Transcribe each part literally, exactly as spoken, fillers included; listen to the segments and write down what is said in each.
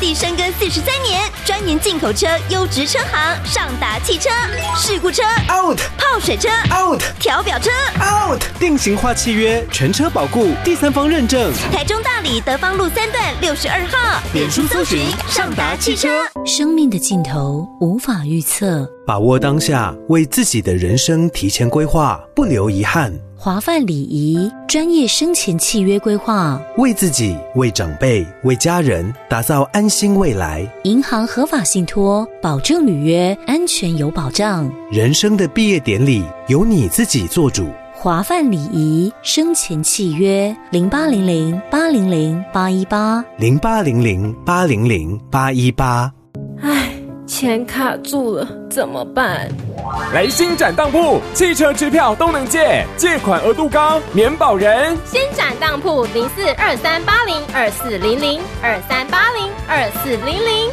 地深耕四十三年，专研进口车优质车行上达汽车。事故车 out， 泡水车 out， 调表车 out， 定型化契约，全车保固，第三方认证。 台中大里德芳路三段六十二号， 脸书搜寻上达汽车。 生命的尽头无法预测， 把握当下，为自己的人生提前规划，不留遗憾。 华范礼仪专业生前契约规划， 为自己、为长辈、为家人打造安心未来。 银行合法信托，保证履约，安全有保障。 人生的毕业典礼由你自己做主。 华范礼仪生前契约零八零零八零零八一八零八零零八零零八一八。 唉，钱卡住了，怎么办？ 来新展当铺，汽车支票都能借，借款额度高，免保人。 新展当铺零四二三八零二四零零二三八零二四零零。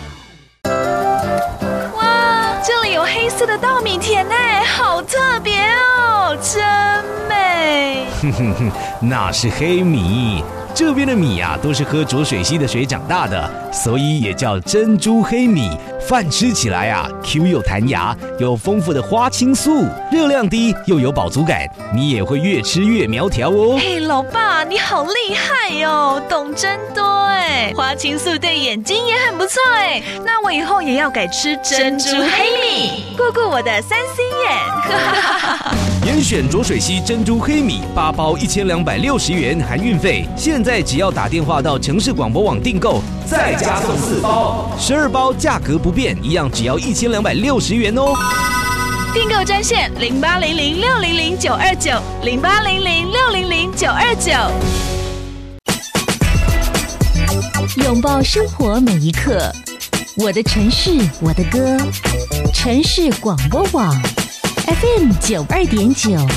哇，这里有黑色的稻米田耶，好特别哦，真美。 哼哼哼，那是黑米。这边的米啊，都是喝浊水溪的水长大的，所以也叫珍珠黑米。饭吃起来啊 ，Q 又弹牙，有丰富的花青素，热量低又有饱足感，你也会越吃越苗条哦。 嘿，老爸，你好厉害哟，懂真多哎！花青素对眼睛也很不错哎，那我以后也要改吃珍珠黑米，顾顾我的三 C 眼。 严选浊水溪珍珠黑米，八包一千两百六十元含运费，现在只要打电话到城市广播网订购，再加送四包，十二包价格不变，一样只要一千两百六十元哦。 订购专线零八零零六零零九二九零八零零六零零九二九。 拥抱生活每一刻，我的城市，我的歌，城市广播网 F M 九二点九。